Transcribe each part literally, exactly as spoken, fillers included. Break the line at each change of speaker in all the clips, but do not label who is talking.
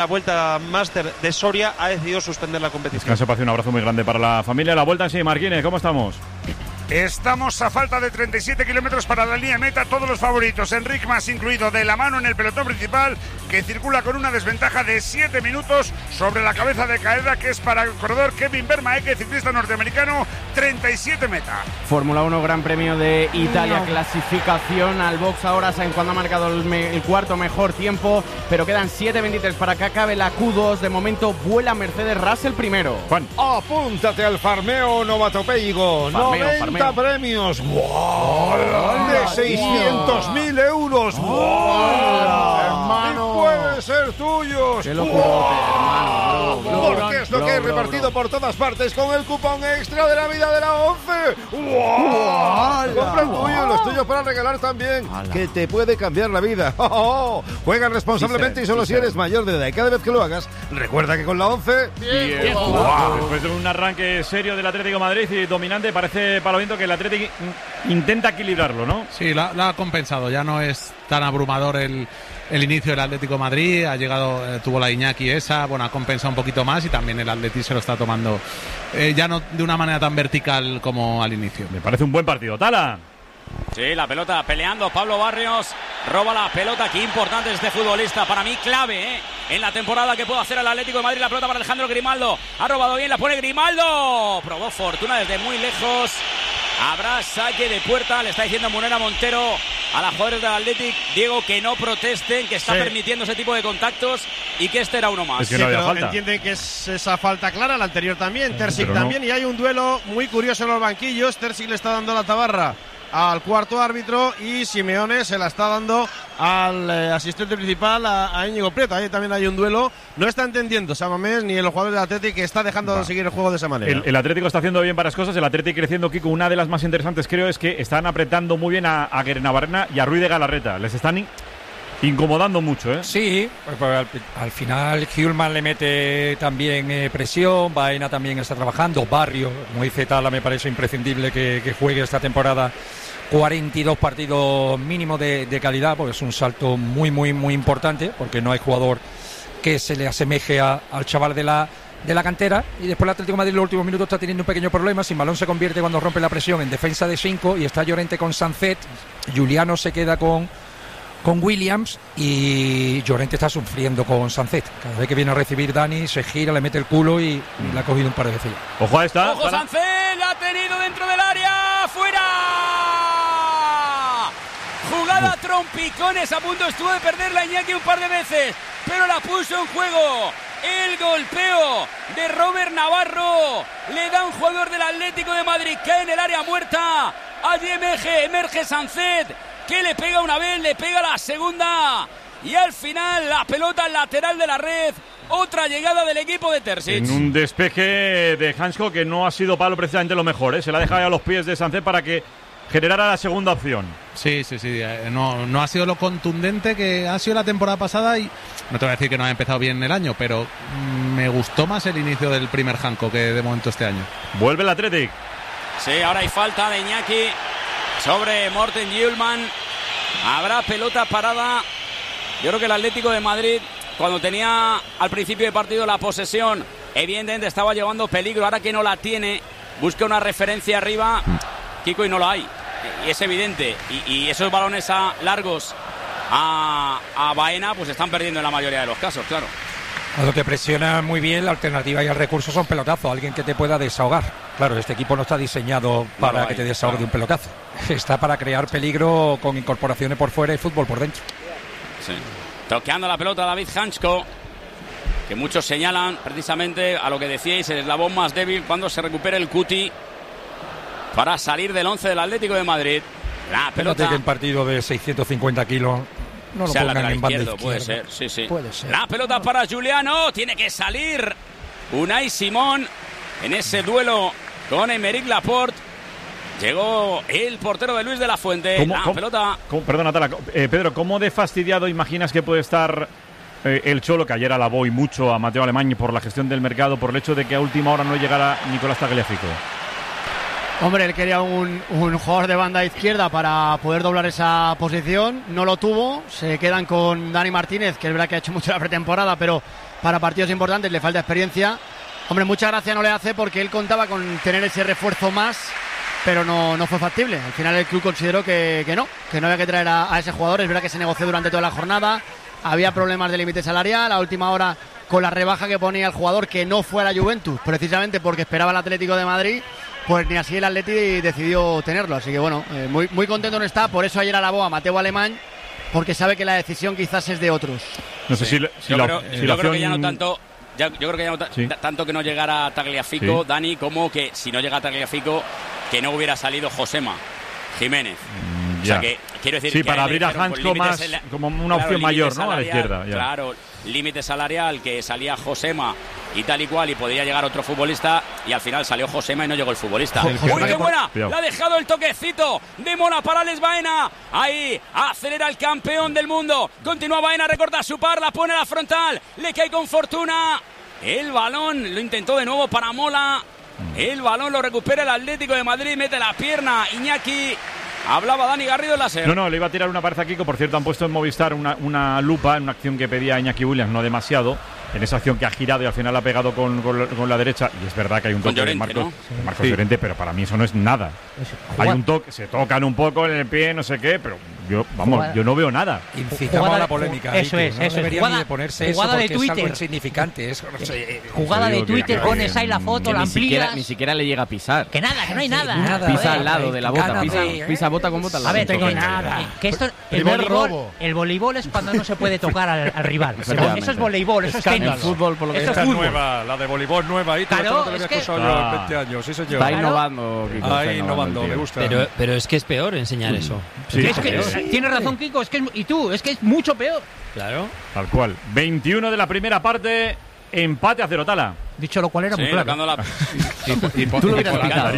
La Vuelta Máster de Soria ha decidido suspender la competición.
Descanso, para un abrazo muy grande para la familia. La Vuelta en sí, Marquines, ¿cómo estamos?
Estamos a falta de treinta y siete kilómetros para la línea meta. Todos los favoritos, Enric Mas incluido, de la mano en el pelotón principal, que circula con una desventaja de siete minutos sobre la cabeza de Caeda, que es para el corredor Kevin Vermaeke, ciclista norteamericano. Treinta y siete meta.
Fórmula uno, Gran Premio de Italia, no. Clasificación al box ahora, saben cuándo ha marcado el, me, el cuarto mejor tiempo, pero quedan siete veintitrés para que acabe la Q dos. De momento vuela Mercedes Russell primero.
Juan.
Apúntate al farmeo novatopeigo. noventa premios. ¡Wow! De seiscientos mil euros. ¡Wow! Hermano. Y pueden ser tuyos.
¡Qué locurote, hermano!
Porque es lo que he repartido por todas partes con el cupón extra de la vida de la once. ¡Wow! Compra el tuyo y los tuyos para regalar también, que te puede cambiar la vida. ¡Oh, oh! Juega responsablemente y solo si eres mayor de edad. Y cada vez que lo hagas, recuerda que con la once...
Bien. Bien. Wow. Después de un arranque serio del Atlético de Madrid y dominante, parece para lo viento que el Atlético intenta equilibrarlo, ¿no?
Sí, la, la ha compensado. Ya no es tan abrumador el, el inicio del Atlético de Madrid. Ha llegado, eh, tuvo la Iñaki esa, bueno, ha compensado un poquito más y también el Atleti se lo está tomando eh, ya no de una manera tan vertical como al inicio.
Me parece un buen partido. Tala.
Sí, la pelota peleando, Pablo Barrios roba la pelota, qué importante es este futbolista, para mí clave, ¿eh? En la temporada que puede hacer el Atlético de Madrid. La pelota para Alejandro Grimaldo, ha robado bien, la pone Grimaldo, probó fortuna desde muy lejos. Habrá saque de puerta, le está diciendo Munera Montero a las jugadores del Athletic, Diego, que no protesten, que está sí. permitiendo ese tipo de contactos y que este era uno más.
Es que no
sí,
había falta.
Entienden que es esa falta clara, la anterior también, Terzic
pero
también,
no.
Y hay un duelo muy curioso en los banquillos. Terzic le está dando la tabarra al cuarto árbitro y Simeone se la está dando al eh, asistente principal, a, a Íñigo Prieto. Ahí también hay un duelo. No está entendiendo Samamés ni los jugadores del Atlético que está dejando Va. de seguir el juego de esa manera.
El, el Atlético está haciendo bien varias cosas. El Atlético creciendo, Kiko. Una de las más interesantes, creo, es que están apretando muy bien a, a Guernabarrena y a Ruiz de Galarreta. Les están in- incomodando mucho, ¿eh?
Sí, pues al, al final Hjulman le mete también eh, presión, Baena también está trabajando, Barrio, como dice Tala, me parece imprescindible que, que juegue esta temporada cuarenta y dos partidos mínimo de, de calidad, porque es un salto muy, muy, muy importante, porque no hay jugador que se le asemeje a, al chaval de la de la cantera. Y después el Atlético de Madrid en los últimos minutos está teniendo un pequeño problema. Sin balón se convierte cuando rompe la presión en defensa de cinco y está Llorente con Sancet, Juliano se queda con con Williams y Llorente está sufriendo con Sancet. Cada vez que viene a recibir Dani se gira, le mete el culo y, y le ha cogido un par de veces ya.
Ojo a esta.
Ojo, Sancet, la ha tenido dentro del área, fuera. Jugada trompicones, a punto estuvo de perder la Iñaki un par de veces, pero la puso en juego. El golpeo de Robert Navarro le da un jugador del Atlético de Madrid, cae en el área muerta. Allí emerge, emerge Sancet, que le pega una vez, le pega la segunda y al final la pelota al lateral de la red. Otra llegada del equipo de Terzic.
En un despeje de Hansko que no ha sido Pablo precisamente lo mejor, ¿eh? Se la ha dejado a los pies de Sancet para que generara la segunda opción.
Sí, sí, sí. No, no ha sido lo contundente que ha sido la temporada pasada y no te voy a decir que no ha empezado bien el año, pero me gustó más el inicio del primer Hanko que de momento este año.
Vuelve el Athletic.
Sí, ahora hay falta de Iñaki sobre Morten Hjulman. Habrá pelota parada. Yo creo que el Atlético de Madrid, cuando tenía al principio del partido la posesión, evidentemente estaba llevando peligro. Ahora que no la tiene, busca una referencia arriba, Kiko, y no la hay. Y es evidente. Y, y esos balones a largos a, a Baena, pues están perdiendo en la mayoría de los casos, claro.
Cuando te presiona muy bien, la alternativa y el recurso son pelotazos, alguien que te pueda desahogar. Claro, este equipo no está diseñado para no que te desahogue claro. de un pelotazo. Está para crear peligro con incorporaciones por fuera y fútbol por dentro.
Sí. Toqueando la pelota David Hansko, que muchos señalan precisamente a lo que decíais, el eslabón más débil cuando se recupere el Cuti para salir del once del Atlético de Madrid. La pelota
que en partido de seiscientos cincuenta kilos no lo pongan en banda izquierda.
Puede ser, sí, sí.
Puede ser.
La pelota para Juliano, tiene que salir Unai Simón en ese duelo con Aymeric Laporte. Llegó el portero de Luis de la Fuente.
¿Cómo,
la
cómo,
pelota.
¿cómo, perdona, Tala, eh, Pedro, ¿cómo de fastidiado imaginas que puede estar eh, el Cholo, que ayer alabó y mucho a Mateo Alemany por la gestión del mercado, por el hecho de que a última hora no llegara Nicolás Tagliafico?
Hombre, él quería un, un jugador de banda izquierda para poder doblar esa posición, no lo tuvo, se quedan con Dani Martínez, que es verdad que ha hecho mucho la pretemporada, pero para partidos importantes, le falta experiencia. Hombre, mucha gracia no le hace porque él contaba con tener ese refuerzo más, pero no, no fue factible. Al final el club consideró que, que no, que no había que traer a, a ese jugador. Es verdad que se negoció durante toda la jornada, había problemas de límite salarial, a última hora con la rebaja que ponía el jugador, que no fue a la Juventus, precisamente porque esperaba el Atlético de Madrid, pues ni así el Atleti decidió tenerlo. Así que bueno, eh, muy, muy contento no está, por eso ayer alabó a Mateo Alemán, porque sabe que la decisión quizás es de otros.
No sé
sí.
si, si
yo
la,
creo,
si
yo
la
creo
opción...
que ya no tanto ya, yo creo que ya no ta-
sí.
tanto que no llegara Tagliafico,
sí.
Dani, como que si no llega Tagliafico, que no hubiera salido Josema Jiménez.
Mm,
o sea que quiero decir
sí,
que
para
a
abrir a Hansko más
sala-
como una
claro,
opción mayor, ¿no?
salarial,
A la izquierda. Ya.
Claro, límite salarial, que salía Josema y tal y cual, y podría llegar otro futbolista, y al final salió Josema y no llegó el futbolista.
El
¡Uy, qué buena!
Cuidado.
La ha dejado el toquecito de Mola para Alex Baena. Ahí acelera el campeón del mundo. Continúa Baena, recorta su par, la pone a la frontal, le cae con fortuna. El balón lo intentó de nuevo para Mola. El balón lo recupera el Atlético de Madrid, mete la pierna Iñaki. Hablaba Dani Garrido en la SER.
No, no, le iba a tirar una pared a Kiko. Por cierto, han puesto en Movistar una, una lupa en una acción que pedía Iñaki Williams, no demasiado. En esa acción que ha girado y al final ha pegado con, con, con la derecha. Y es verdad que hay un toque
Llorente,
de Marcos,
¿no?
sí. Marcos sí. Llorente, pero para mí eso no es nada. Hay un toque, se tocan un poco en el pie, no sé qué, pero yo, vamos, jugada. yo no veo nada.
Incitamos a la polémica.
Eso
ahí,
es,
no
eso
debería
es. Jugada,
ni de ponerse
jugada
eso
de
porque
Twitter.
es algo insignificante. Es, no sé,
jugada de Twitter,
que,
pones
que,
ahí la foto,
que
la
ni
amplías.
siquiera, ni siquiera le llega a pisar.
Que nada, que no hay nada.
Nada,
Pisa
joder.
al lado de la bota, pisa,
de-
pisa bota con bota al
A
lado.
ver,
tengo
que,
nada.
que esto, el
Primer
voleibol,
robo.
el voleibol es cuando no se puede tocar al, al rival.
Efectivamente.
Eso es voleibol, eso es tenis.
En fútbol, por lo que
Esto es
Esta es
fútbol.
nueva, la de voleibol nueva. Ahí
Claro,
no te lo
es
había
que-
escuchado yo
Ah.
en veinte años, sí señor.
Está
Claro.
innovando, Kiko, está
Ahí innovando,
el
me
tío.
gusta.
Pero, pero es que es peor enseñar eso.
Sí,
Es que,
sí,
tiene razón Kiko, es que es, y tú, es que es mucho peor.
Claro.
Tal cual. veintiuno de la primera parte, empate a cero, Tala.
Dicho lo cual era
Sí,
muy claro.
tocando la...
Y, y,
Tú lo hubieras
y-
quitado.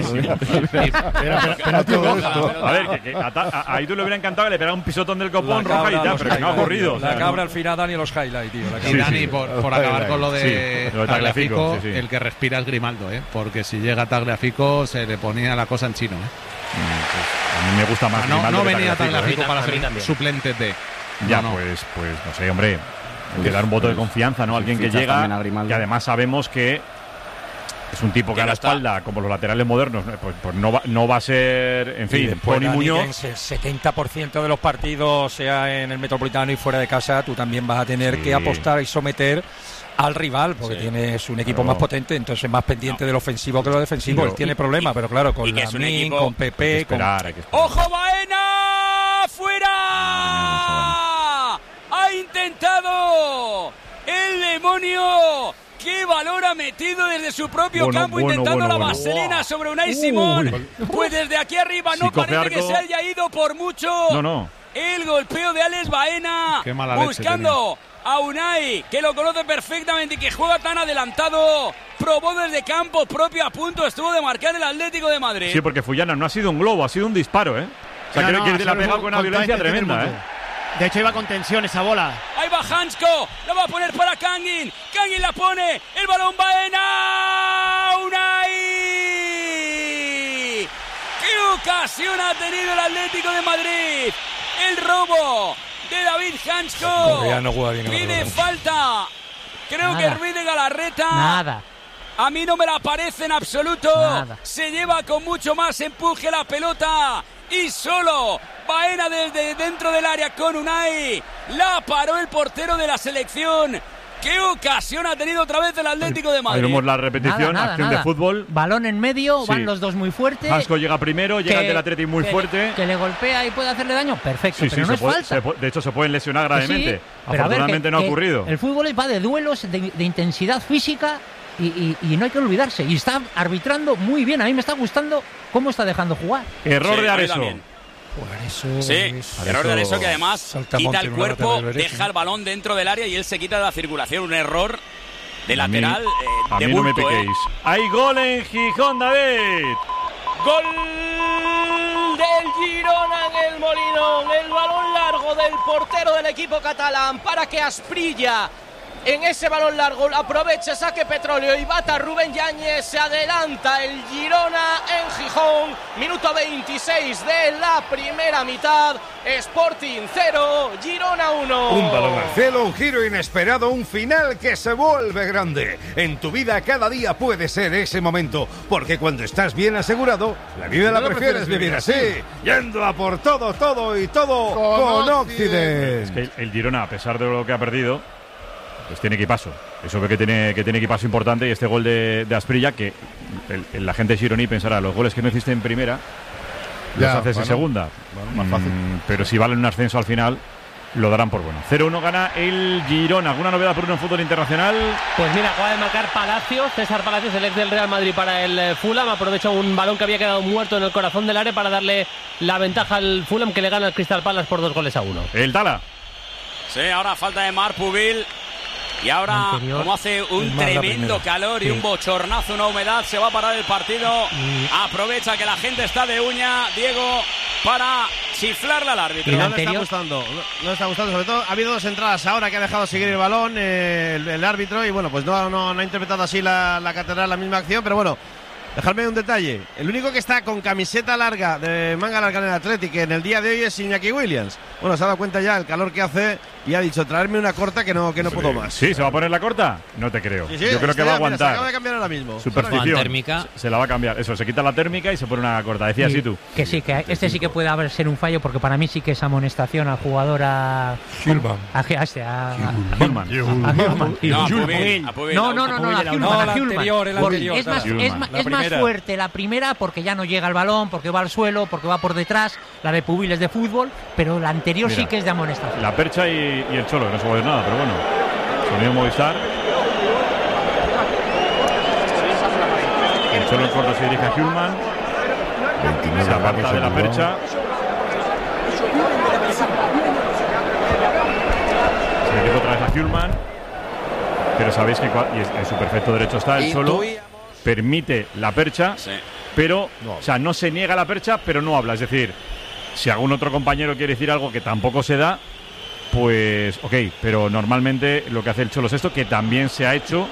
Pero todo esto.
A ver, que, que a, ta- a, ahí tú le hubiera encantado que le pegara un pisotón del copón
La
roja
cabra,
y ya,
los
pero que no ha
highlights,
ocurrido.
tío.
o sea,
La cabra
no.
al final, Dani, los highlights, tío. La
Y
cabra.
Dani,
sí.
por, por acabar con lo de,
Sí, lo de Tagliafico,
Tagliafico,
sí, sí.
el que respira es Grimaldo, ¿eh? Porque si llega Tagliafico se le ponía la cosa en chino, ¿eh?
A mí me gusta más
no,
Grimaldo
no
que
venía
Tagliafico,
Tagliafico
¿eh?
para
A mí
ser
también.
suplente de.
Ya,
No, no.
pues, pues no sé, hombre. Hay que dar un voto de confianza, ¿no? Alguien que
Fichas
llega,
también a Grimaldo.
que además sabemos que es un tipo que,
Que
a
no
la
está.
espalda, como los laterales modernos, pues, pues no, va, no va a ser, en
Y
fin,
después,
Tony
Dani,
Muñoz.
que en el setenta por ciento de los partidos, sea en el Metropolitano y fuera de casa, tú también vas a tener
Sí.
que apostar y someter al rival, porque
Sí.
tienes un equipo
Pero-
más potente, entonces más pendiente del ofensivo que del defensivo.
Pero-
Él tiene problemas, pero claro, con
y que es un
Lamine,
equipo-
con
Hay que
Pepe, con
esperar, hay que esperar.
¡Ojo, Baena! ¡Fuera! ¡Ha intentado el demonio! ¡Qué valor ha metido desde su propio
Bueno,
campo
bueno,
intentando
bueno,
la
bueno.
vaselina sobre Unai Simón! Pues desde aquí arriba no
Si coge
parece que
arco-
se haya ido por mucho.
No, no.
El golpeo de Alex Baena,
Qué mala leche
buscando a Unai, que lo conoce perfectamente y que juega tan adelantado. Probó desde campo propio, a punto estuvo de marcar el Atlético de Madrid.
Sí, porque Fullana no ha sido un globo, ha sido un disparo, ¿eh? O sea,
No,
creo
no,
que
ha
le
sido
ha pegado
un
con una
contacto
violencia
en el
tremenda,
mundo.
¿eh?
De hecho, iba con tensión esa bola.
Ahí va Hansko, la va a poner para Kangin. Kangin la pone, el balón Baena. Unai. ¡Qué ocasión ha tenido el Atlético de Madrid! El robo de David Hansko.
Correa no juega bien,
Pide
Galarreta.
falta. Creo
Nada.
que Ruiz de Galarreta.
Nada.
A mí no me la parece en absoluto.
Nada.
Se lleva con mucho más empuje la pelota. Y solo Baena desde dentro del área con Unai. La paró el portero de la selección. ¡Qué ocasión ha tenido otra vez el Atlético de
Ahí
Madrid!
vemos la repetición,
Nada, nada,
acción
nada.
de fútbol.
Balón en medio,
Sí.
van los dos muy fuerte.
Hansko llega primero, llega el del Atleti muy
que-
fuerte.
Que le golpea y puede hacerle daño. Perfecto,
Sí,
pero
sí,
no
se
es
puede-
falta.
se puede- de hecho se pueden lesionar
Que sí,
gravemente.
pero a ver,
Afortunadamente
que-
no ha
que
ocurrido.
El fútbol va de duelos, de, de intensidad física y, y- y no hay que olvidarse. Y está arbitrando muy bien. A mí me está gustando cómo está dejando jugar.
Error
Sí,
de
a mí
Areso.
también.
Eso
Sí,
es-
error de Areso que además
Saltamonte
quita el
en una
cuerpo,
lateral derecha.
deja el balón dentro del área y él se quita de la circulación. Un error de
A mí-
lateral eh,
A
de
mí no me
bulto, ¿eh?
piquéis. Hay gol en Gijón, David.
Gol del Girona en el Molinón. El balón largo del portero del equipo catalán para que Asprilla en ese balón largo, aprovecha, saque Petróleo y bata Rubén Yáñez, se adelanta el Girona en Gijón, minuto veintiséis de la primera mitad, Sporting cero, Girona uno.
Un balón al cielo, un giro inesperado, un final que se vuelve grande. En tu vida cada día puede ser ese momento, porque cuando estás bien asegurado, la vida la prefieres vivir así, yendo a por todo, todo y todo con, con Occident.
Es que el, el Girona, a pesar de lo que ha perdido, pues tiene equipazo. Eso ve que tiene, que tiene equipazo importante, y este gol de, de Asprilla, que el, el, la gente gironí pensará, los goles que no hiciste en primera los
ya,
haces
bueno,
en segunda.
Bueno, más fácil.
Mm, pero si valen un ascenso al final, lo darán por bueno. cero uno gana el Girona. ¿Alguna novedad por uno en fútbol internacional?
Pues mira, acaba de marcar Palacios, César Palacios, el ex del Real Madrid para el Fulham. Aprovecha un balón que había quedado muerto en el corazón del área para darle la ventaja al Fulham, que le gana al Crystal Palace por dos goles a uno.
El Tala.
Sí, ahora falta de Marc Pubil. Y ahora, anterior, como hace un tremendo calor y sí. un bochornazo, una humedad, se va a parar el partido. Y... Aprovecha que la gente está de uña, Diego, para chiflarle al árbitro.
Y no le está gustando, no, no le está gustando. Sobre todo, ha habido dos entradas ahora que ha dejado seguir el balón eh, el, el árbitro. Y bueno, pues no, no, no ha interpretado así la, la catedral, la misma acción. Pero bueno, dejadme un detalle. El único que está con camiseta larga, de manga larga en el Athletic en el día de hoy es Iñaki Williams. Bueno, se ha dado cuenta ya el calor que hace y ha dicho, traerme una corta que no, que no
sí.
puedo más.
¿Sí? ¿Se va a poner la corta? No te creo.
Sí, sí,
Yo creo que va a aguantar.
Mira, se acaba de cambiar ahora mismo.
Superstición.
Térmica.
Se la va a cambiar. Eso, se quita la térmica y se pone una corta. Decías sí, tú.
Que sí, que este sí que puede haber ser un fallo, porque para mí sí que es amonestación al jugador a...
Hillman.
A, a, este, a, a,
Hillman.
No, no, no, no, a Hillman.
El anterior, el anterior.
Es más, es más, es más fuerte la primera porque ya no llega al balón, porque va al suelo, porque va por detrás. La de Pubil es de fútbol, pero la anterior Mira, sí que es de amonestación.
La Percha y, y el Cholo, que no se puede nada, pero bueno. Sonido Movistar. El Cholo en corto se dirige a Hillman. Se aparta de la Percha. Se dirige otra vez a Hillman. Pero sabéis que y en su perfecto derecho está el Cholo. Permite la Percha, sí. pero no, o sea, no se niega la Percha, pero no habla. Es decir, si algún otro compañero quiere decir algo que tampoco se da, pues ok, pero normalmente lo que hace el Cholo es esto, que también se ha hecho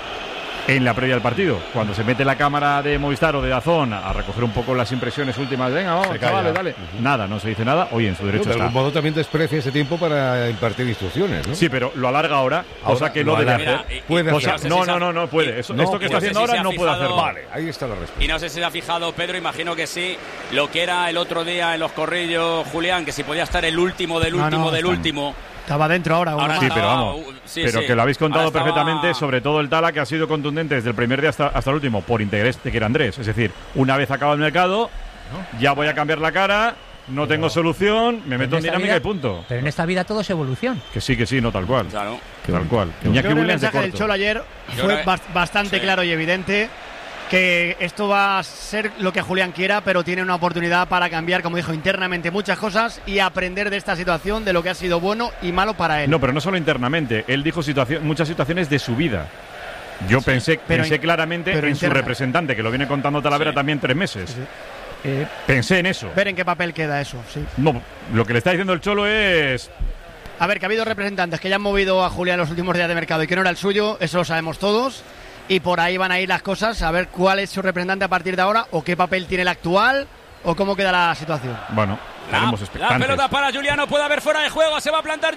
en la previa del partido. Cuando se mete la cámara de Movistar o de Dazón a recoger un poco las impresiones últimas, venga, vamos, chavales, dale. Uh-huh. Nada, no se dice nada, hoy en su derecho
no,
está.
De algún modo también desprecia ese tiempo para impartir instrucciones, ¿no?
Sí, pero lo alarga ahora, ahora cosa que no debe hacer.
Mira, y,
puede
cosa,
hacer. No, no, no, no puede. Eso,
no,
esto que está haciendo
no sé si
ahora no
fijado,
puede hacer.
Vale, ahí está la respuesta.
Y no sé si se ha fijado Pedro, imagino que sí, lo que era el otro día en los corrillos, Julián, que si podía estar el último del último no, no, del último.
Estaba dentro ahora.
ahora
sí,
estaba,
pero vamos.
Sí,
pero
sí.
que lo habéis contado
estaba...
perfectamente, sobre todo el Tala, que ha sido contundente desde el primer día hasta, hasta el último, por interés de que era Andrés. Es decir, una vez acaba el mercado, ¿no? Ya voy a cambiar la cara, no pero... tengo solución, me meto en, en dinámica vida, y punto.
Pero en esta vida todo es evolución.
Que sí, que sí, no tal cual.
Claro.
Tal cual.
Iñaki Williams, el mensaje del Cholo ayer fue que... bastante sí. claro y evidente. Que esto va a ser lo que Julián quiera, pero tiene una oportunidad para cambiar, como dijo, internamente muchas cosas y aprender de esta situación, de lo que ha sido bueno y malo para él.
No, pero no solo internamente. Él dijo situación, muchas situaciones de su vida. Yo sí, pensé, pensé in, claramente en interna. Su representante, que lo viene contando Talavera sí. también tres meses. Sí, sí. Eh, pensé en eso.
Ver en qué papel queda eso, sí.
No, lo que le está diciendo el Cholo es...
A ver, que ha habido representantes que ya han movido a Julián los últimos días de mercado y que no era el suyo, eso lo sabemos todos. Y por ahí van a ir las cosas, a ver cuál es su representante a partir de ahora, o qué papel tiene el actual, o cómo queda la situación.
Bueno, estaremos expectantes.
La pelota para Juliano, puede haber fuera de juego, se va a plantar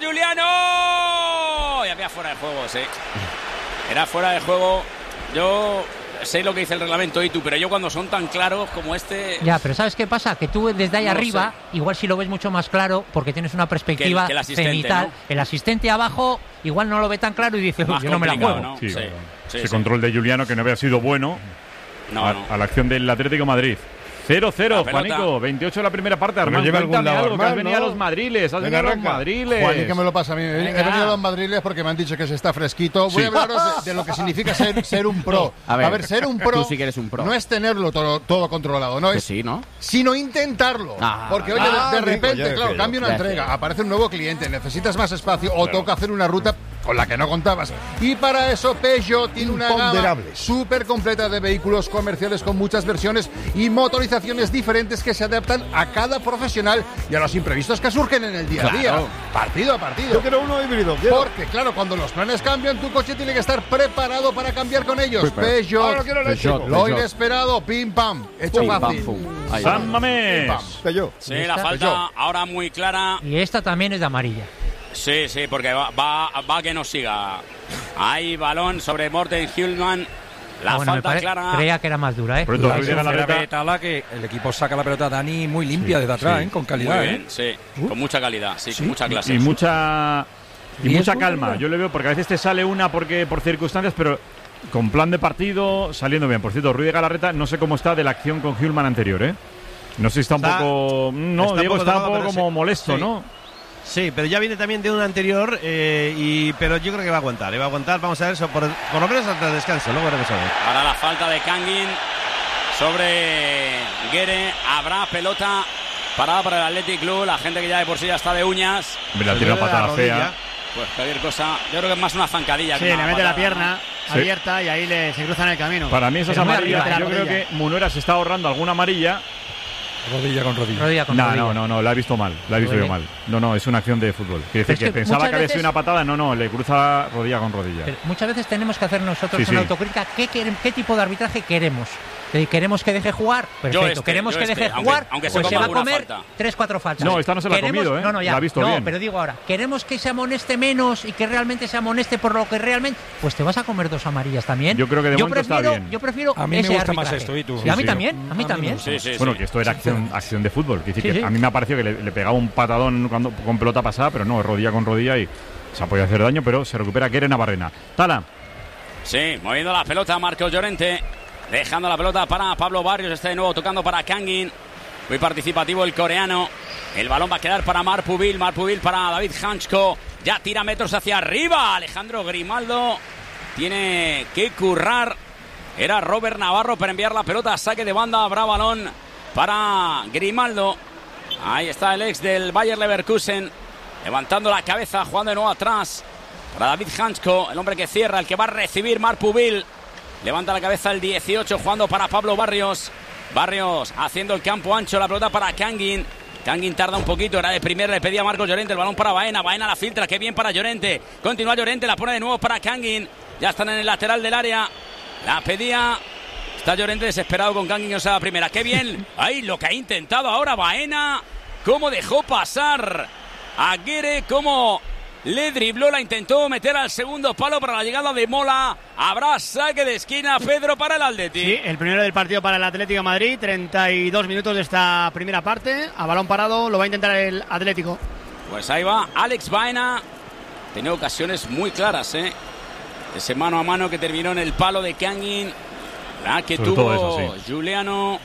Juliano. Y había fuera de juego, sí. Era fuera de juego. Yo sé lo que dice el reglamento y tú, pero yo cuando son tan claros como este...
Ya, pero ¿sabes qué pasa? Que tú desde ahí no arriba, igual si lo ves mucho más claro, porque tienes una perspectiva que el, que el cenital, ¿no? El asistente abajo igual no lo ve tan claro y dice, yo no me la juego. ¿No?
Sí,
sí,
sí, ese
sí.
control de Juliano que no había sido bueno no, a, no. a la acción del Atlético de Madrid. cero cero, Juanico, veintiocho de la primera parte. Armando,
lleva algún lado,
algo,
Armand,
que has venido
¿no?
a los Madriles, has venido a los Madriles.
Juan, ¿y qué me lo pasa a mí? Venga. He venido a los Madriles porque me han dicho que se está fresquito. Voy sí. a hablaros de, de lo que significa ser, ser un pro.
A ver,
a ver, ser un pro,
tú sí que eres un pro.
No es tenerlo todo, todo controlado, no
que
es,
sí, ¿no?
sino intentarlo. Ah, porque, oye, ah, de, de repente, rico, claro, cambia una entrega, aparece un nuevo cliente, necesitas más espacio o claro. toca hacer una ruta con la que no contabas. Y para eso Peugeot tiene una gama súper completa de vehículos comerciales con muchas versiones y motorizaciones diferentes que se adaptan a cada profesional y a los imprevistos que surgen en el día a día.
Claro.
Partido a partido.
Yo quiero uno híbrido. Quiero.
Porque, claro, cuando los planes cambian, tu coche tiene que estar preparado para cambiar con ellos.
Super.
Peugeot,
Ahora quiero el
Peugeot.
Peugeot.
Lo inesperado, pim pam, hecho
Pum,
fácil.
pam, pum. Ahí
San
va.
Mamés.
Peugeot.
Sí, la falta ahora muy clara.
Y esta también es de amarilla.
Sí, sí, porque va, va, va que nos siga. Hay balón sobre Morten Hjulman. La
Ah, bueno, me
falta
pare-
clara.
Creía que era más dura, ¿eh?
Pronto,
La
Ruiz de Galarreta.
Betala, que el equipo saca la pelota Dani muy limpia desde atrás,
sí.
¿eh? Con calidad.
Muy bien,
¿eh?
sí, con mucha calidad, sí,
Sí.
con mucha clase.
Y mucha y
Y
mucha
es
calma.
verdad.
Yo le veo porque a veces te sale una porque por circunstancias, pero con plan de partido saliendo bien. Por cierto, Ruiz de Galarreta no sé cómo está de la acción con Hjulman anterior, ¿eh? No sé si está un
Está-
poco no,
está un
Diego
poco
está un
tocado,
poco
pero
como
sí.
molesto,
Sí.
¿no?
Sí, pero ya viene también de un anterior, eh, y pero yo creo que va a aguantar, eh, va a aguantar, vamos a ver eso, por, por lo menos hasta el descanso, luego veremos a ver.
Ahora la falta de Kangin sobre Guere. Habrá pelota parada para el Athletic Club. La gente que ya de por sí ya está de uñas.
Me la
Se
tira
le da la
patada
rodilla.
fea.
Pues cualquier cosa. Yo creo que es más una zancadilla.
Sí,
que
le
una
mete la
patada,
pierna
Sí.
abierta y ahí le, se cruzan el camino.
Para mí eso es
Pero muy
amarilla.
arriba,
Yo
la
creo
rodilla.
que Munuera se está ahorrando alguna amarilla.
Rodilla con rodilla.
Rodilla con
No,
rodilla.
no, no, no, la he visto mal, la he visto yo
Rodilla.
mal. No, no, es una acción de fútbol. Quiere
Pero
decir que,
es que
pensaba
muchas
que había sido
veces-
una patada, no, no, le cruza rodilla con rodilla.
Pero muchas veces tenemos que hacer nosotros
Sí,
una
sí.
autocrítica. ¿Qué, quere- ¿Qué tipo de arbitraje queremos? ¿Que ¿Queremos que deje jugar? Perfecto.
este,
¿Queremos
yo
que
este,
deje
aunque-
jugar?
aunque se
pues se
coma
va a
alguna
comer
falta.
tres, cuatro faltas.
No, esta no se la ha
¿Queremos-
comido, ¿eh?
No, no, ya.
La ha visto
no,
bien.
pero digo ahora, ¿queremos que se amoneste menos y que realmente se amoneste por lo que realmente? Pues te vas a comer dos amarillas también.
Yo creo que de momento está
prefiero,
bien.
Yo prefiero
A mí me
ese
gusta más
arbitraje.
esto, ¿y tú?
Sí, a mí
Sí, sí.
también, a mí también.
Sí, sí,
Bueno,
sí.
que esto era acción, acción de fútbol. Quiere decir
Sí,
que
sí.
a mí me ha parecido que le, le pegaba un patadón cuando, con pelota pasada, pero no, rodilla con rodilla y se ha podido hacer daño, pero se recupera Keren Navarrena. Tala.
Sí, moviendo la pelota Marcos Llorente. Dejando la pelota para Pablo Barrios. Este de nuevo tocando para Kangin. Muy participativo el coreano. El balón va a quedar para Marpubil. Marpubil para David Hanchko. Ya tira metros hacia arriba. Alejandro Grimaldo tiene que currar. Era Robert Navarro para enviar la pelota a saque de banda. Habrá balón para Grimaldo. Ahí está el ex del Bayer Leverkusen. Levantando la cabeza, jugando de nuevo atrás. Para David Hanchko, el hombre que cierra, el que va a recibir Marpubil. Levanta la cabeza el dieciocho, jugando para Pablo Barrios. Barrios haciendo el campo ancho, la pelota para Kangin. Kangin tarda un poquito, era de primera, le pedía a Marcos Llorente, el balón para Baena. Baena la filtra, qué bien para Llorente. Continúa Llorente, la pone de nuevo para Kangin. Ya están en el lateral del área. La pedía. Está Llorente desesperado con Kangin, o sea, la primera. Qué bien. Ahí lo que ha intentado ahora Baena. Cómo dejó pasar a Guere, cómo le dribló, la intentó meter al segundo palo para la llegada de Mola. Habrá saque de esquina, Pedro, para el Atleti.
Sí, el primero del partido para el Atlético de Madrid, treinta y dos minutos de esta primera parte. A balón parado lo va a intentar el Atlético.
Pues ahí va Alex Baena. Tiene ocasiones muy claras, ¿eh? Ese mano a mano que terminó en el palo de Kangin. La que
Sobre
tuvo
todo eso, sí.
Juliano.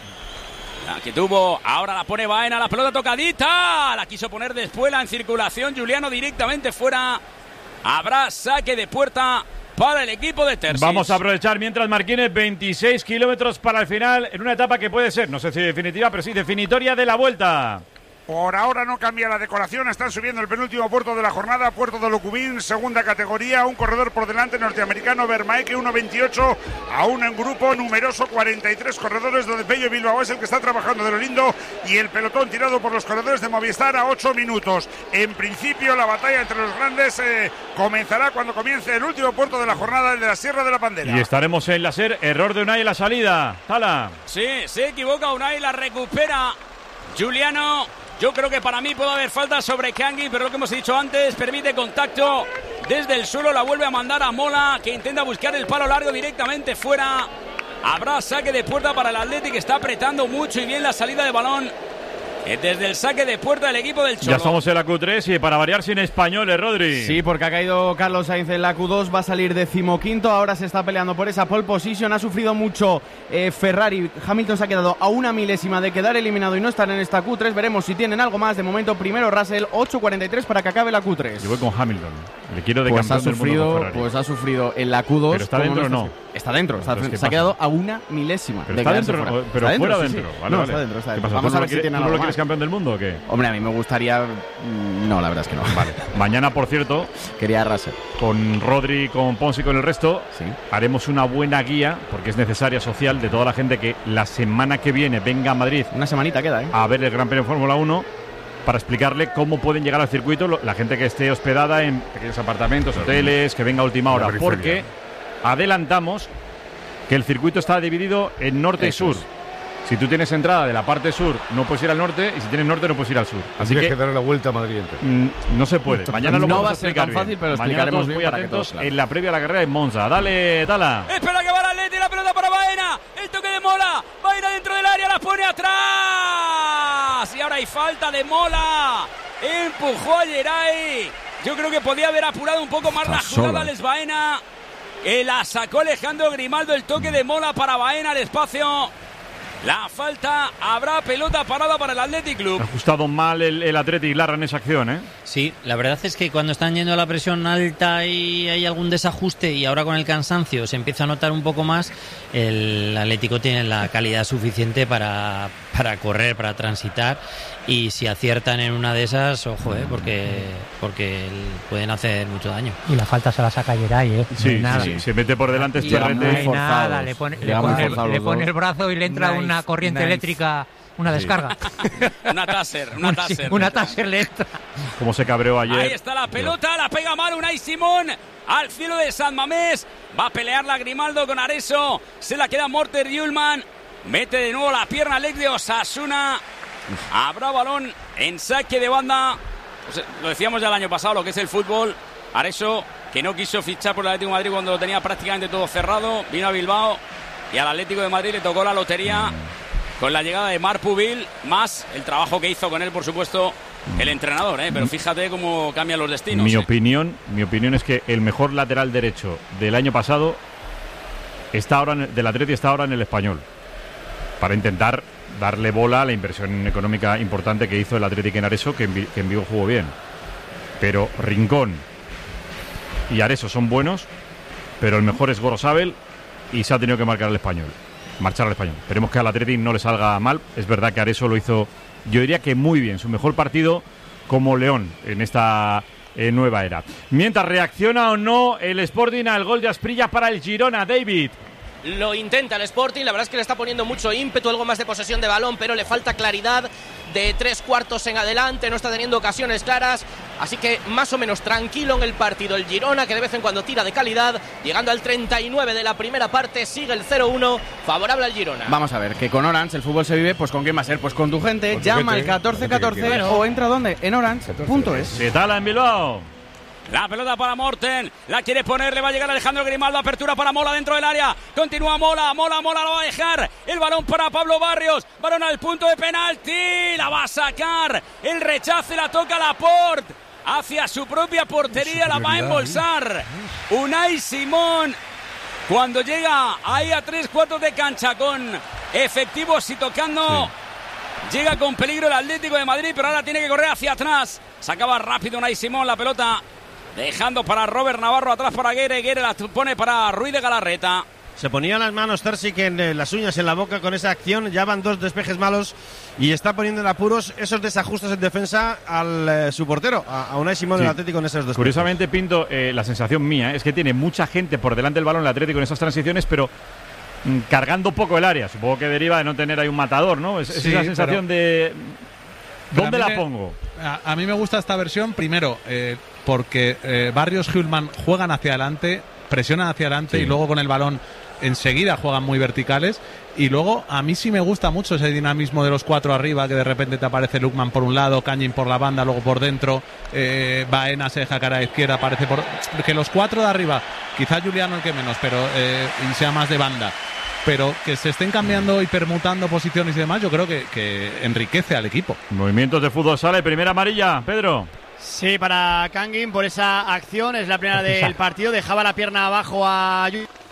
La que tuvo, ahora la pone Baena, la pelota tocadita. La quiso poner de espuela en circulación. Juliano directamente fuera. Habrá saque de puerta para el equipo de Terzic.
Vamos a aprovechar mientras Marquines, veintiséis kilómetros para el final en una etapa que puede ser, no sé si definitiva, pero sí definitoria de la Vuelta.
Por ahora no cambia la decoración, están subiendo el penúltimo puerto de la jornada, Puerto de Locubín, segunda categoría, un corredor por delante norteamericano, Vermaeke uno veintiocho, aún en grupo numeroso, cuarenta y tres corredores, donde Pello Bilbao es el que está trabajando de lo lindo y el pelotón tirado por los corredores de Movistar a ocho minutos. En principio la batalla entre los grandes eh, comenzará cuando comience el último puerto de la jornada, el de la Sierra de la Pandera.
Y estaremos en la SER, error de Unai en la salida. Tala.
Sí, se equivoca Unai, la recupera Juliano. Yo creo que para mí puede haber falta sobre Kangin, pero lo que hemos dicho antes, permite contacto desde el suelo, la vuelve a mandar a Mola, que intenta buscar el palo largo directamente fuera. Habrá saque de puerta para el Athletic, que está apretando mucho y bien la salida de balón desde el saque de puerta del equipo del Cholo.
Ya estamos en la Q tres y para variar sin españoles, Rodri.
Sí, porque ha caído Carlos Sainz en la Q dos, va a salir decimoquinto, ahora se está peleando por esa pole position, ha sufrido mucho eh, Ferrari, Hamilton se ha quedado a una milésima de quedar eliminado y no estar en esta Q tres, veremos si tienen algo más, de momento primero Russell, ocho cuarenta y tres para que acabe la Q tres.
Yo voy con Hamilton, le quiero de
Pues ha
campeón del mundo con
sufrido,
Ferrari.
pues ha sufrido en la Q dos.
¿Pero está dentro o no?
Está, está dentro, está,
Entonces,
se ha
pasa?
quedado a una milésima.
Pero
de
está
quedarse
dentro,
fuera.
pero
Está
fuera
dentro,
dentro.
sí, sí.
Vale,
no,
vale.
está dentro, está
¿Qué
dentro.
pasa?
Vamos
¿Tú
a
no
ver si
quieres-
tiene
tú no
algo
lo quieres
más.
campeón del mundo o qué?
Hombre, a mí me gustaría. No, la verdad es que no.
Vale. Mañana, por cierto,
quería Russell.
Con Rodri, con Pons y con el resto,
sí.
haremos una buena guía, porque es necesaria, social, de toda la gente que la semana que viene venga a Madrid.
Una semanita queda, ¿eh?
A ver el Gran Premio de Fórmula uno, para explicarle cómo pueden llegar al circuito lo- la gente que esté hospedada en pequeños apartamentos, hoteles, que venga a última hora,
La periferia.
porque adelantamos que el circuito está dividido en norte
Eso
y sur.
es.
Si tú tienes entrada de la parte sur, no puedes ir al norte, y si tienes norte, no puedes ir al sur. Así
Tienes
que
que darle la vuelta a Madrid entero.
mm, no se puede. Mañana lo
No
vamos
va
a
a ser
explicar
tan fácil,
bien.
pero
Mañana
explicaremos
todos
bien
muy
para que
atentos
todos, claro.
en la previa a la carrera en Monza. Dale, Tala.
Espera que va el Atleti, la pelota para Baena. El toque de Mola. Baena dentro del área, la pone atrás. Y ahora hay falta de Mola. Empujó a Geray. Yo creo que podía haber apurado un poco más
Está
la jugada
sola.
Les Baena. Eh, la sacó Alejandro Grimaldo. El toque de Mola para Baena al espacio. La falta, habrá pelota parada para el Athletic Club.
Ha ajustado mal el, el Athletic Larra en esa acción, ¿eh?
Sí, la verdad es que cuando están yendo a la presión alta y hay algún desajuste y ahora con el cansancio se empieza a notar un poco más, el Atlético tiene la calidad suficiente para, para correr, para transitar, y si aciertan en una de esas, ojo, ¿eh? porque, porque pueden hacer mucho daño.
Y la falta se la saca Geray, ¿eh?
Sí,
No hay nada.
sí, sí, se mete por delante
Y
este
no hay
rete.
nada, le pone, le
Llegan muy
pone-
forzados
le
los
pone
dos.
el brazo y le entra
Nice,
una corriente
nice.
eléctrica, una descarga.
Una taser, una
Sí,
taser.
una taser le entra.
Como se cabreó ayer.
Ahí está la pelota, la pega mal Unai Simón al cielo de San Mamés. Va a pelear la Grimaldo con Areso. Se la queda Morten Hjulmand. Mete de nuevo la pierna Alex de Osasuna. Habrá balón en saque de banda. Pues, lo decíamos ya el año pasado, lo que es el fútbol. Areso, que no quiso fichar por el Atlético de Madrid cuando lo tenía prácticamente todo cerrado. Vino a Bilbao y al Atlético de Madrid le tocó la lotería con la llegada de Marc Pubil, más el trabajo que hizo con él, por supuesto, el entrenador, ¿eh? Pero fíjate cómo cambian los destinos.
Mi
¿eh?
opinión, mi opinión es que el mejor lateral derecho del año pasado está ahora en- del Atleti está ahora en el Español, para intentar darle bola a la inversión económica importante que hizo el Atlético en Areso, que en, Vi- que en Vigo jugó bien. Pero Rincón y Areso son buenos, pero el mejor es Gorosabel y se ha tenido que marcar al Español. Marchar al Español. Esperemos que al Atleti no le salga mal. Es verdad que Areso lo hizo, yo diría que muy bien, su mejor partido como León en esta eh, nueva era. Mientras reacciona o no el Sporting al gol de Asprilla para el Girona, David.
Lo intenta el Sporting, la verdad es que le está poniendo mucho ímpetu, algo más de posesión de balón, pero le falta claridad de tres cuartos en adelante, no está teniendo ocasiones claras, así que más o menos tranquilo en el partido el Girona, que de vez en cuando tira de calidad, llegando al treinta y nueve de la primera parte, sigue el cero uno, favorable al Girona.
Vamos a ver, que con Orange el fútbol se vive, pues ¿con quién va a ser? Pues con tu gente,
Con tu
llama
gente,
al catorce catorce
gente que quieras.
o entra ¿dónde? En Orange punto es.
Se tala en Bilbao.
La pelota para Morten, la quiere poner, le va a llegar Alejandro Grimaldo, apertura para Mola dentro del área, continúa Mola, Mola, Mola, lo va a dejar, el balón para Pablo Barrios, balón al punto de penalti, la va a sacar, el rechace la toca Laporte, hacia su propia portería, la va a embolsar, Unai Simón, cuando llega ahí a tres cuartos de cancha con efectivos y tocando... Llega con peligro el Atlético de Madrid, pero ahora tiene que correr hacia atrás. Sacaba rápido Unai Simón la pelota, dejando para Robert Navarro, atrás para Guere. Guere la pone para Ruiz de Galarreta.
Se ponía las manos Terzic en eh, las uñas en la boca con esa acción. Ya van dos despejes malos y está poniendo en apuros esos desajustes en defensa al eh, su portero, a, a Unai Simón
Sí.
del Atlético en esos despejes.
Curiosamente, Pinto, eh, la sensación mía es que tiene mucha gente por delante del balón el Atlético en esas transiciones, pero mm, cargando poco el área. Supongo que deriva de no tener ahí un matador, ¿no? Es, es
Sí,
esa sensación
pero-
de...
Pero
¿Dónde
a mí
la
me-
pongo?
A, a mí me gusta esta versión, primero, eh, porque eh, Barrios Hjulmand juegan hacia adelante, presionan hacia adelante
Sí.
y luego con el balón enseguida juegan muy verticales. Y luego a mí sí me gusta mucho ese dinamismo de los cuatro arriba, que de repente te aparece Lukman por un lado, Cañin por la banda, luego por dentro, eh, Baena se deja cara a la izquierda, aparece por... Que los cuatro de arriba, quizá Juliano el que menos, pero eh, y sea más de banda, pero que se estén cambiando y permutando posiciones y demás, yo creo que, que enriquece al equipo.
Movimientos de fútbol sala, primera amarilla, Pedro.
Sí, para Kangin por esa acción, es la primera del partido, dejaba la pierna abajo a...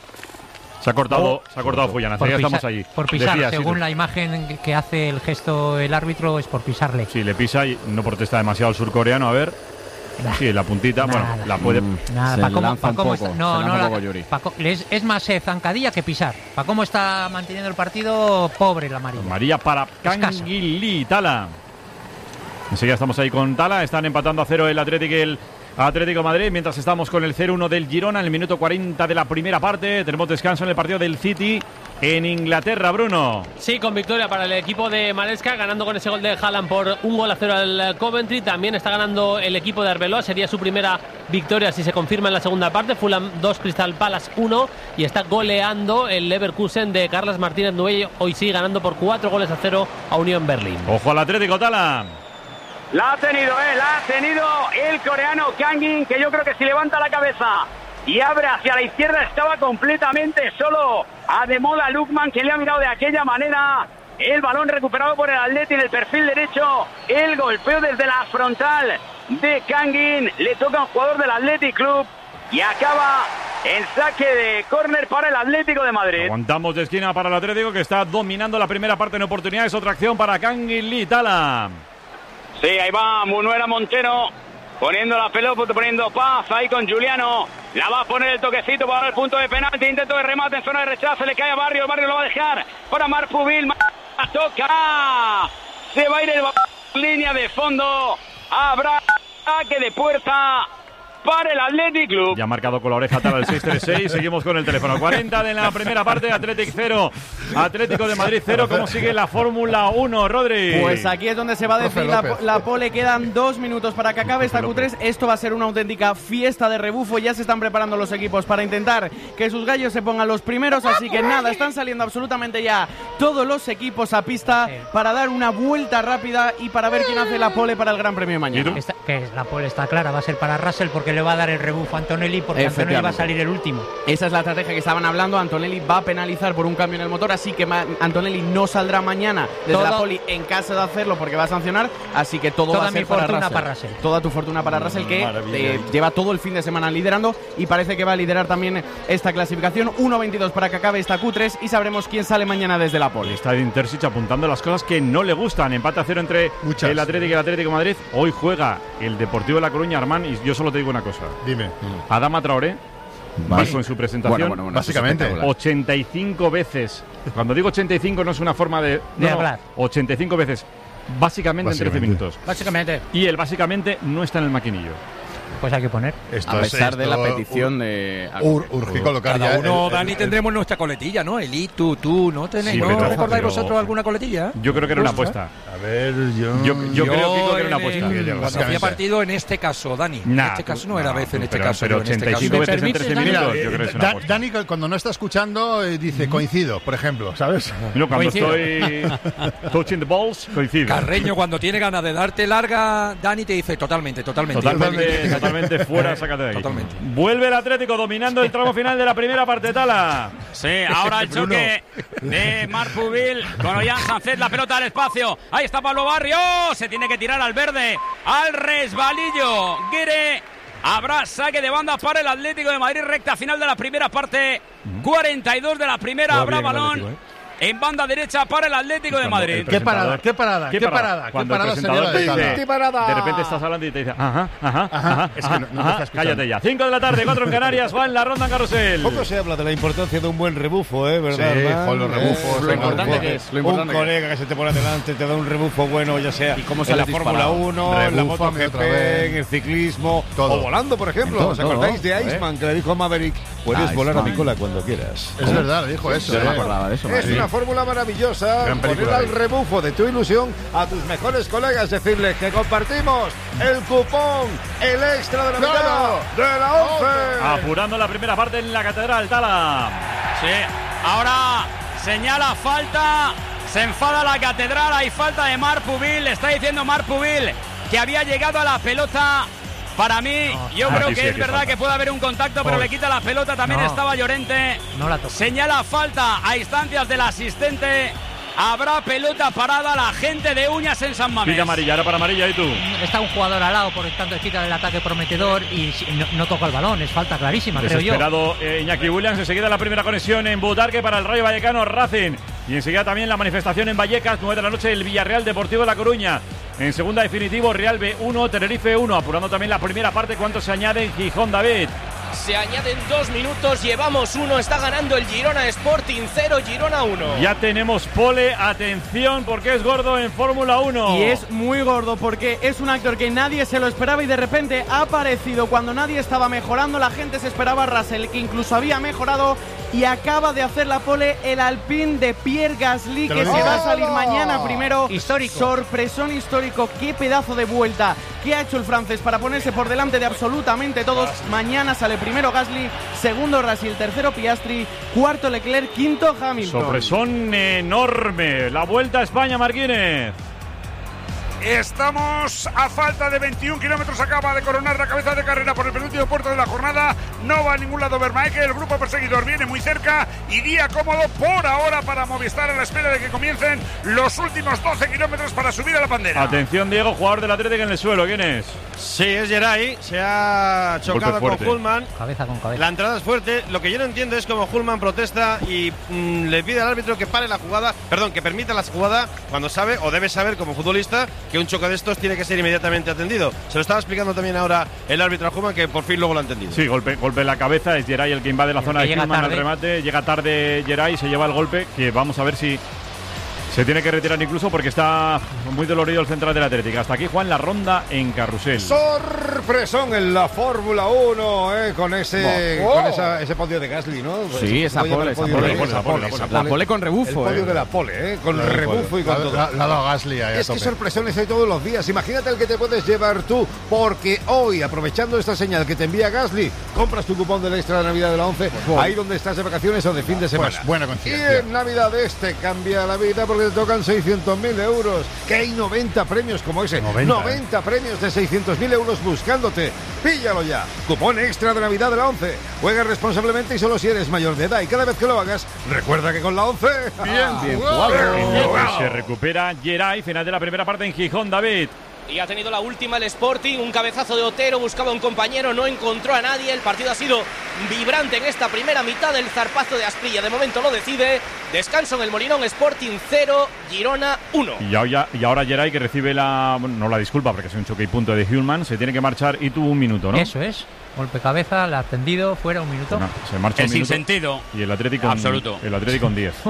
Se ha cortado, se ha cortado Fullana,
Por
ya
pisar,
estamos allí.
por pisar,
Decía,
según
sí,
la imagen que hace el gesto el árbitro, es por pisarle.
Sí, le pisa y no protesta demasiado el surcoreano, a ver. Sí, la puntita,
Nada.
bueno, la puede.
Nada,
Se
para cómo,
lanza
pa
un
cómo
poco,
está- no,
se
no,
lanza
la-
un poco Yuri.
pa co- es, es más eh, zancadilla que pisar. Para cómo está manteniendo el partido, pobre la amarilla.
María para Canguilí, Tala. Enseguida estamos ahí con Tala. Están empatando a cero el Atlético y el Atlético de Madrid. Mientras estamos con el cero uno del Girona en el minuto cuarenta de la primera parte. Tenemos descanso en el partido del City en Inglaterra, Bruno.
Sí, con victoria para el equipo de Maresca, ganando con ese gol de Haaland por un gol a cero al Coventry. También está ganando el equipo de Arbeloa. Sería su primera victoria si se confirma en la segunda parte. Fulham dos, Crystal Palace uno. Y está goleando el Leverkusen de Carlos Martínez Nuey. Hoy sí, ganando por cuatro goles a cero a Unión Berlín.
Ojo al Atlético, Tala.
La ha tenido, eh, la ha tenido el coreano Kangin, que yo creo que si levanta la cabeza y abre hacia la izquierda estaba completamente solo. Ademola Lukman, que le ha mirado de aquella manera. El balón recuperado por el Atleti en el perfil derecho. El golpeo desde la frontal de Kangin. Le toca a un jugador del Athletic Club y acaba el saque de córner para el Atlético de Madrid.
Aguantamos de esquina para el Atlético, que está dominando la primera parte en oportunidades. Otra acción para Canguilí, Tala.
Sí, ahí va Munuera Montero poniendo la pelota, poniendo paz ahí con Juliano. La va a poner el toquecito para el punto de penalti. Intento de remate en zona de rechazo. Le cae a Barrio. Barrio lo va a dejar para Marpubil. Toca. Se va a ir el balón. Línea de fondo. Habrá ataque de puerta para el Athletic Club.
Ya ha marcado con la oreja Tala el seis tres seis. Seguimos con el teléfono. cuarenta de la primera parte. Atlético cero. Atlético de Madrid cero. ¿Cómo sigue la Fórmula uno, Rodri?
Pues aquí es donde se va a definir la, la pole. Quedan dos minutos para que acabe esta Q tres. Esto va a ser una auténtica fiesta de rebufo. Ya se están preparando los equipos para intentar que sus gallos se pongan los primeros. Así que nada, están saliendo absolutamente ya todos los equipos a pista para dar una vuelta rápida y para ver quién hace la pole para el Gran Premio de mañana.
Esta- que la pole está clara, va a ser para Russell porque le va a dar el rebufo a Antonelli, porque Antonelli va a salir el último.
Esa es la estrategia que estaban hablando. Antonelli va a penalizar por un cambio en el motor, así que ma- Antonelli no saldrá mañana desde
Todo-
la poli en caso de hacerlo porque va a sancionar, así que todo
Toda
va a ser
mi
para
fortuna
Russell.
para Russell.
Toda tu fortuna para Russell, que
Maravilla.
eh, lleva todo el fin de semana liderando y parece que va a liderar también esta clasificación. uno veintidós para que acabe esta Q tres y sabremos quién sale mañana desde la poli.
Está Intersich apuntando las cosas que no le gustan. Empate a cero entre
Muchas.
el Atlético y el Atlético de Madrid. Hoy juega el Deportivo de La Coruña, Armán, y yo solo te digo una cosa.
Dime.
Adama Traoré
Vale.
dijo en su presentación
Bueno, bueno, bueno,
básicamente,
eso es espectacular.
ochenta y cinco veces. Cuando digo ochenta y cinco no es una forma de, no,
De
no,
hablar.
ochenta y cinco veces. Básicamente, en trece
Básicamente.
minutos.
Básicamente,
Y el básicamente no está en el maquinillo.
pues hay que poner.
Esto
A
es-
pesar de la
esto-
petición de...
Ur, urge colocar
Cada
ya
uno,
el- el-
Dani,
el-
tendremos nuestra coletilla, ¿no? Eli, tú, tú, ¿no tenéis?
Sí,
¿No
pero-
recordáis
pero-
vosotros alguna coletilla?
Yo creo que era una
Uf,
apuesta.
A ver, yo.
Yo, yo creo Kiko, que era una
en el-
apuesta.
Cuando hacía partido en este caso, Dani.
Nah,
en este caso no
tú-
era
no,
vez en
tú,
este
pero-
caso.
pero
en este
ochenta y cinco
caso.
veces en trece minutos,
Mira,
yo creo que es
eh,
una
Da-
apuesta.
Dani, cuando no está escuchando, eh, dice coincido, por ejemplo, ¿sabes?
No, cuando
Coincido.
estoy touching the balls, coincido.
Carreño, cuando tiene ganas de darte larga, Dani te dice totalmente, totalmente.
Totalmente, totalmente fuera, sácate de ahí.
Totalmente.
Vuelve el Atlético dominando el tramo final de la primera parte, Tala.
Sí, ahora el
Bruno.
choque de Marpubil con Ollán Sánchez, la pelota al espacio. Ahí está Pablo Barrio, se tiene que tirar al verde, al resbalillo. Guire, habrá saque de banda para el Atlético de Madrid, recta final de la primera parte. cuarenta y dos de la primera,
Va
habrá
bien el
balón
Atlético, ¿eh?
en banda derecha para el Atlético de
Cuando
Madrid.
el
¿Qué parada?
presentador-
¿Qué parada? ¿Qué parada? ¿Qué
Cuando el
parada sería la
presentador
de
te
Tala?
dice,
¿Qué parada?
de repente estás hablando y te dice, ajá, ajá, ajá,
Es que no- no te
ajá,
está escuchando.
cállate ya. cinco de la tarde, cuatro en Canarias, va en la ronda en carrusel.
Poco se habla de la importancia de un buen rebufo, ¿eh? ¿Verdad?
Sí,
Hernán?
con los rebufos,
Eh,
lo
un
importante
rebufo.
que es, lo
Un
importante que
colega que se te pone delante, te da un rebufo bueno, ya sea
¿Y cómo
en
sales
la Fórmula
disparado?
uno, en la
Rebúfame
MotoGP,
otra vez.
en el ciclismo,
Todo.
o volando, por ejemplo.
En todo,
¿Os acordáis
todo,
de
¿eh?
Iceman, que le dijo a Maverick? Puedes
Ah,
volar a
Iceman.
mi cola cuando quieras.
Es verdad, le dijo eso.
Yo no me
eh.
acordaba de eso.
Es
madre
una
mía.
fórmula maravillosa.
Gran
Poner
película,
al
¿eh?
rebufo de tu ilusión a tus mejores colegas, decirles que compartimos el cupón, el extra de la mitad
Claro.
de la once.
Apurando la primera parte en la Catedral, Tala.
Sí, ahora señala falta, se enfada la Catedral, hay falta de Marpubil, está diciendo Marpubil que había llegado a la pelota. Para mí, yo
Ah,
creo
aquí
que
sí,
es
aquí
verdad
falta.
que puede haber un contacto, pero
Por-
le quita la pelota, también
No.
estaba Llorente.
No la toca.
Señala falta a instancias del asistente. Habrá pelota parada, la gente de Uñas en San Mamés.
Pilla amarilla, ahora para amarilla, ¿y tú?
Está un jugador al lado, por lo tanto quita el ataque prometedor y si- no, no toca el balón, es falta clarísima, creo yo.
Desesperado eh, Iñaki Williams. Enseguida la primera conexión en Butarque para el Rayo Vallecano Racing. Y enseguida también la manifestación en Vallecas, nueve de la noche, el Villarreal Deportivo de La Coruña. En segunda definitivo, Real B uno, Tenerife uno. Apurando también la primera parte. ¿Cuánto se añade en Gijón, David?
Se añaden dos minutos, llevamos uno, está ganando el Girona Sporting cero, Girona uno.
Ya tenemos pole, atención porque es gordo en Fórmula uno.
Y es muy gordo porque es un actor que nadie se lo esperaba y de repente ha aparecido cuando nadie estaba mejorando. La gente se esperaba a Russell, que incluso había mejorado, y acaba de hacer la pole el Alpine de Pierre Gasly, que se va a salir mañana primero.
Histórico.
Sorpresón histórico, qué pedazo de vuelta que ha hecho el francés para ponerse por delante de absolutamente todos. Mañana sale primero Gasly, segundo Russell, tercero Piastri, cuarto Leclerc, quinto Hamilton.
Sorpresón enorme. La Vuelta a España, Marquínez.
Estamos a falta de veintiún kilómetros. Acaba de coronar la cabeza de carrera por el penúltimo puerto de la jornada. No va a ningún lado Vermaeke. El grupo perseguidor viene muy cerca y día cómodo por ahora para Movistar a la espera de que comiencen los últimos doce kilómetros para subir a la bandera.
Atención, Diego, jugador del Atlético en el suelo. ¿Quién es?
Sí, es Geray. Se ha chocado con Hullman.
Cabeza con cabeza.
La entrada es fuerte. Lo que yo no entiendo es cómo Hullman protesta y mmm, le pide al árbitro que pare la jugada. Perdón, que permita la jugada cuando sabe o debe saber como futbolista que un choque de estos tiene que ser inmediatamente atendido. Se lo estaba explicando también ahora el árbitro a Hullman, que por fin luego lo ha entendido.
Sí, golpe, golpe en la cabeza. Es Geray el que invade la zona de Hullman al remate. Llega tarde Geray, se lleva el golpe, que vamos a ver si se tiene que retirar incluso porque está muy dolorido el central del Atlético. Hasta aquí, Juan, la ronda en carrusel.
Sorpresón en la Fórmula uno, ¿eh? Con ese
oh.
con esa, ese podio de Gasly, ¿no?
Sí, esa pole, esa pole, esa pole, la pole con rebufo.
El podio
eh.
de la pole, ¿eh? Con el rebufo y con todo.
La ha dado Gasly ahí.
Es que sorpresones hay todos los días. Imagínate el que te puedes llevar tú, porque hoy, aprovechando esta señal que te envía Gasly, compras tu cupón del extra de Navidad de la once, pues ahí donde estás de vacaciones o de fin de semana.
Pues buena coincidencia.
Y en Navidad este cambia la vida porque te tocan seiscientos mil euros. Que hay noventa premios como ese.
noventa,
noventa eh. premios de seiscientos mil euros buscándote. Píllalo ya. Cupón extra de Navidad de la once. Juega responsablemente y solo si eres mayor de edad. Y cada vez que lo hagas, recuerda que con la once.
Bien,
bien
jugado. Se recupera Geray. Final de la primera parte en Gijón, David.
Y ha tenido la última el Sporting, un cabezazo de Otero, buscaba un compañero, no encontró a nadie. El partido ha sido vibrante en esta primera mitad. El zarpazo de Asprilla de momento lo decide. Descanso en el Molinón, Sporting cero, Girona uno.
Y ahora, y ahora Geray, que recibe la, no la disculpa porque es un choque y punto de Hullman, se tiene que marchar y tuvo un minuto, ¿no?
Eso es. Golpe cabeza, la atendido, fuera un minuto.
Bueno, se marcha
el
un minuto.
sinsentido.
Y el Atlético
absoluto.
El Atlético con diez.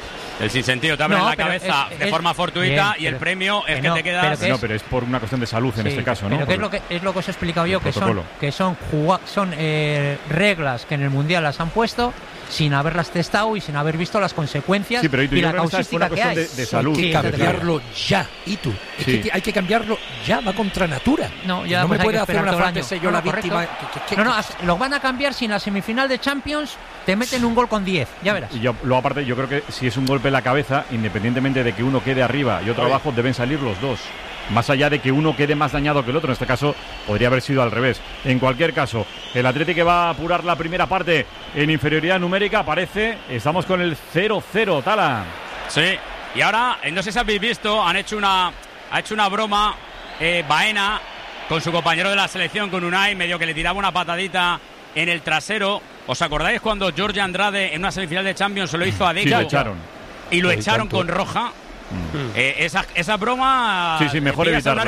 El sinsentido te abre no, en la cabeza es, es, de forma fortuita bien, y el pero, premio es que, no, que te quedas.
Pero no, pero es por una cuestión de salud en sí, este caso, ¿no?
Pero que es lo que es lo que os he explicado yo, que son, que son son eh, reglas que en el mundial las han puesto sin haberlas testado y sin haber visto las consecuencias
sí, pero, y, tú,
y
yo
la causística que hay.
De, de salud.
Hay que cambiarlo ya, y tú. Es sí. que hay que cambiarlo ya, va contra natura.
No, ya
no
pues
me puede hacer una
frase
yo
no,
la
no,
víctima. Que, que,
no, no, lo van a cambiar si en la semifinal de Champions te meten un gol con diez, ya verás.
Y yo, luego aparte, yo creo que si es un golpe en la cabeza, independientemente de que uno quede arriba y otro Oye. abajo, deben salir los dos. Más allá de que uno quede más dañado que el otro, en este caso podría haber sido al revés. En cualquier caso, el Atlético va a apurar la primera parte en inferioridad numérica, parece. Estamos con el cero cero, Tala.
Sí, y ahora, no sé si habéis visto, han hecho una, ha hecho una broma eh, Baena con su compañero de la selección, con Unai, medio que le tiraba una patadita en el trasero. ¿Os acordáis cuando Jorge Andrade en una semifinal de Champions se lo hizo a Deco?
Sí, lo echaron.
Y lo echaron con roja. Mm. Eh, esa, esa broma.
Sí, sí, mejor evitarla.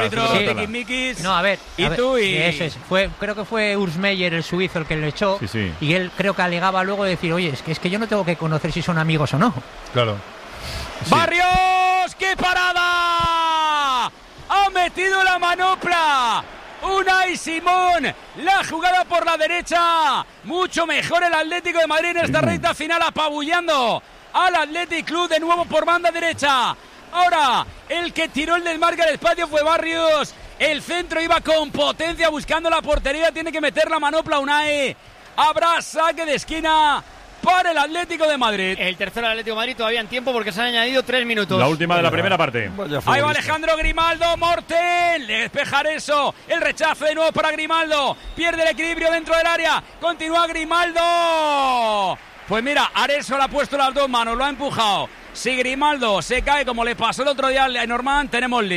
Sí.
No, a ver.
Y
a
tú
ver,
y.
Eso es. Fue, creo que fue Urs Meier, el suizo, el que lo echó.
Sí, sí.
Y él creo que alegaba luego de decir, oye, es que, es que yo no tengo que conocer si son amigos o no.
Claro.
Sí. ¡Barrios! ¡Qué parada! ¡Ha metido la manopla! Unai Simón, la jugada por la derecha. Mucho mejor el Atlético de Madrid en esta recta final, apabullando al Athletic Club de nuevo por banda derecha. Ahora, el que tiró el desmarque al espacio fue Barrios. El centro iba con potencia buscando la portería. Tiene que meter la manopla Unai. Habrá saque de esquina para el Atlético de Madrid.
El tercero del Atlético de Madrid todavía en tiempo porque se han añadido tres minutos.
La última de la primera parte.
Ahí va Alejandro Grimaldo, Morten, le despejar eso. El rechazo de nuevo para Grimaldo. Pierde el equilibrio dentro del área. Continúa Grimaldo. Pues mira, Areso le ha puesto las dos manos, lo ha empujado. Si Grimaldo se cae como le pasó el otro día a Norman, tenemos lío.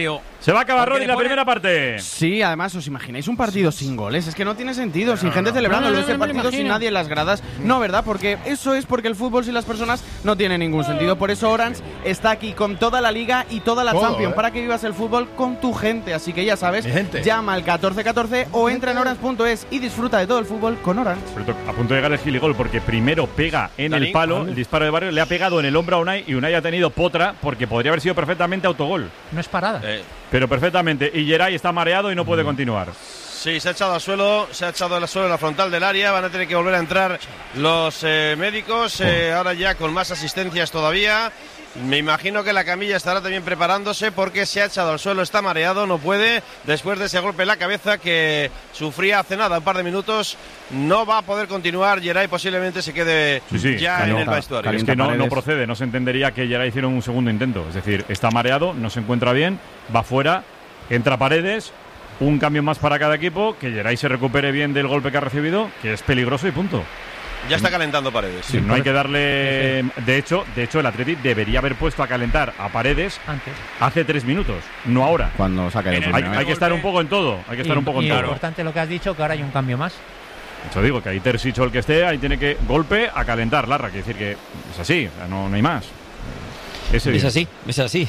Se va a acabar, Rodri, la primera parte.
Sí, además, ¿os imagináis un partido sin goles? Es que no tiene sentido,
no,
sin
no,
gente
no.
celebrando
no, no, no,
ese
no me
partido, sin nadie en las gradas. No, ¿verdad? Porque eso es porque el fútbol sin las personas no tiene ningún sentido. Por eso Orange está aquí con toda la Liga y toda la
Todo,
Champions,
¿eh?
para que vivas el fútbol con tu gente. Así que ya sabes, llama al catorce catorce o entra en orange punto es y disfruta de todo el fútbol con Orange.
A punto de llegar el giligol, porque primero pega en Dani, el palo, ¿vale? El disparo de Barrio le ha pegado en el hombro a Unai y Unai ha tenido potra porque podría haber sido perfectamente autogol.
No es parada.
Eh. Pero perfectamente. Y Geray está mareado y no puede continuar.
Sí, se ha echado al suelo, se ha echado al suelo en la frontal del área. Van a tener que volver a entrar los eh, médicos, eh, ahora ya con más asistencias todavía. Me imagino que la camilla estará también preparándose porque se ha echado al suelo, está mareado, no puede. Después de ese golpe en la cabeza que sufría hace nada, un par de minutos, no va a poder continuar. Geray posiblemente se quede
sí, sí,
ya en el vestuario.
Es que no, no procede, no se entendería que Geray hiciera un segundo intento. Es decir, está mareado, no se encuentra bien, va fuera, entra Paredes, un cambio más para cada equipo, que Geray se recupere bien del golpe que ha recibido, que es peligroso y punto.
Ya está calentando Paredes.
Sí, no hay que darle. De hecho, de hecho, el Atleti debería haber puesto a calentar a Paredes
antes,
hace tres minutos, no ahora.
Cuando saca el
hay, hay que estar un poco en todo. Hay que estar
y,
un poco
y
en todo.
Lo importante lo que has dicho, que ahora hay un cambio más.
Eso digo, que ahí Terzic o el que esté, ahí tiene que golpe a calentar, Larra. Quiere decir que es así, no, no hay más.
Es, es así, es así.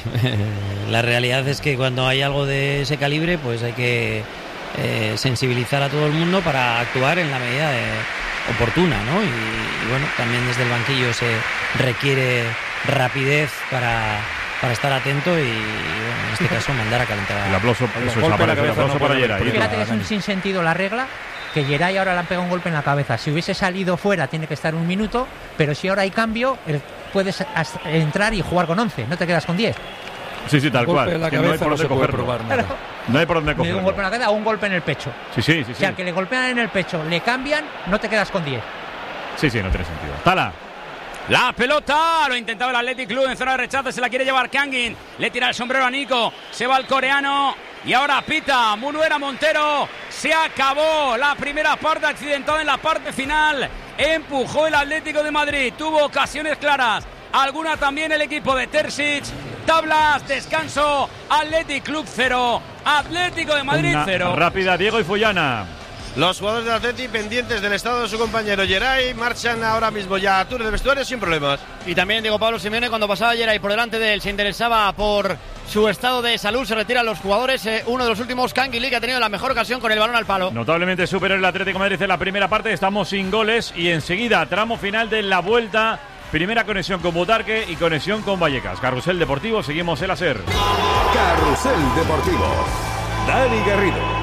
La realidad es que cuando hay algo de ese calibre, pues hay que eh, sensibilizar a todo el mundo para actuar en la medida de, oportuna, ¿no? Y, y bueno, también desde el banquillo se requiere rapidez para, para estar atento y, y bueno, en este caso mandar a calentar.
El aplauso, eso es, el aplauso para Geray.
Fíjate que es un sinsentido la regla, que Geray ahora le han pegado un golpe en la cabeza. Si hubiese salido fuera tiene que estar un minuto, pero si ahora hay cambio, puedes entrar y jugar con once, no te quedas con diez.
Sí, sí, tal cual.
La
que no hay por dónde cogerlo.
Claro.
No hay por dónde cogerlo.
Un golpe en la cabeza o un golpe en el pecho.
Sí, sí, sí.
O sea, sí. Que le golpean en el pecho, le cambian, no te quedas con diez.
Sí, sí, no tiene sentido. Tala.
La pelota, lo intentaba el Athletic Club en zona de rechazo, se la quiere llevar Kangin, le tira el sombrero a Nico, se va el coreano y ahora pita Munuera Montero. Se acabó la primera parte, accidentada en la parte final, empujó el Atlético de Madrid, tuvo ocasiones claras, alguna también el equipo de Terzic. Tablas, descanso, Athletic Club cero, Atlético de Madrid cero.
Rápida, Diego y Follana.
Los jugadores del Atleti pendientes del estado de su compañero Geray marchan ahora mismo ya a túnel de vestuario sin problemas.
Y también Diego Pablo Simeone, cuando pasaba Geray por delante de él, se interesaba por su estado de salud, se retiran los jugadores. Eh, uno de los últimos, Canguilí, que ha tenido la mejor ocasión con el balón al palo.
Notablemente superior el Atlético de Madrid en la primera parte, estamos sin goles y enseguida tramo final de la vuelta. Primera conexión con Butarque y conexión con Vallecas. Carrusel Deportivo, seguimos el A S E R.
Carrusel Deportivo. Dani Garrido.